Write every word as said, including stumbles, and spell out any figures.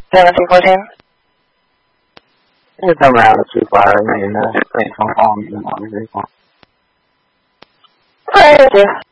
seventeen fourteen. It's around the two fire and uh, straight from home and all this. Alright,